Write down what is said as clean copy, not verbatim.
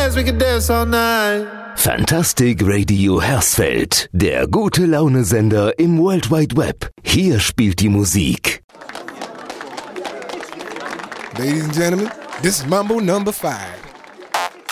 dance, we can dance all night. Fantastic Radio Hersfeld, der gute Laune-Sender im World Wide Web. Hier spielt die Musik. Ladies and gentlemen, this is Mambo number 5.